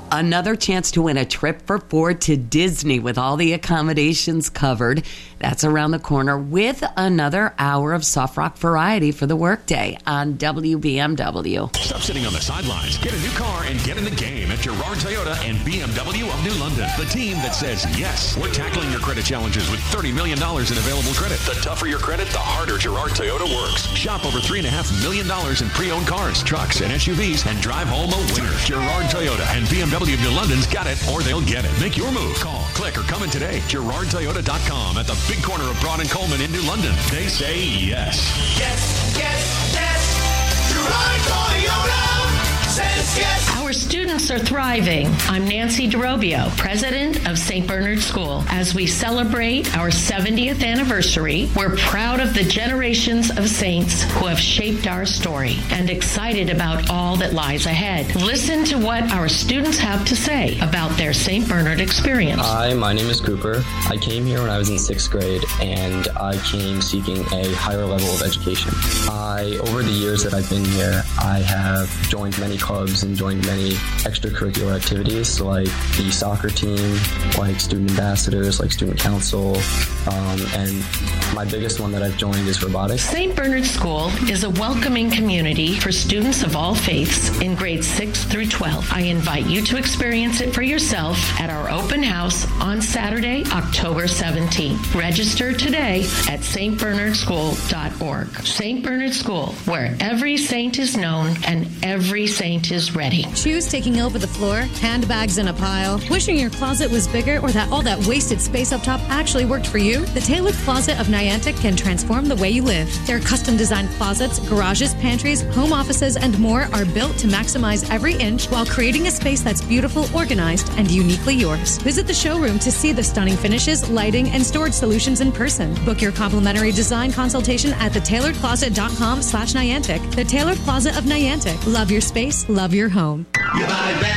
Another chance to win a trip for 4 to Disney with all the accommodations covered. That's around the corner with another hour of soft rock variety for the workday on WBMW. Stop sitting on the sidelines. Get a new car and get in the game at Girard Toyota and BMW of New London. The team that says yes. We're tackling your credit challenges with $30 million in available credit. The tougher your credit, the harder Girard Toyota works. Shop over $3.5 million in pre-owned cars, trucks, and SUVs and drive home a winner. Girard Toyota and BMW of New London's got it, or they'll get it. Make your move. Call, click, or come in today. GirardToyota.com at the big corner of Broad and Coleman in New London. They say yes. Yes, yes, yes. Girard Toyota says yes. Our students are thriving. I'm Nancy DeRobio, president of St. Bernard School. As we celebrate our 70th anniversary, we're proud of the generations of saints who have shaped our story and excited about all that lies ahead. Listen to what our students have to say about their St. Bernard experience. Hi, my name is Cooper. I came here when I was in 6th grade, and I came seeking a higher level of education. Over the years that I've been here, I have joined many clubs and joined many extracurricular activities like the soccer team, like student ambassadors, like student council, and my biggest one that I've joined is robotics. St. Bernard School is a welcoming community for students of all faiths in grades 6 through 12. I invite you to experience it for yourself at our open house on Saturday, October 17th. Register today at stbernardschool.org. St. Bernard School, where every saint is known and every saint is ready. Shoes taking over the floor, handbags in a pile, wishing your closet was bigger or that all that wasted space up top actually worked for you? The Tailored Closet of Niantic can transform the way you live. Their custom-designed closets, garages, pantries, home offices, and more are built to maximize every inch while creating a space that's beautiful, organized, and uniquely yours. Visit the showroom to see the stunning finishes, lighting, and storage solutions in person. Book your complimentary design consultation at thetailoredcloset.com/Niantic. The Tailored Closet of Niantic. Love your space, love your home. You buy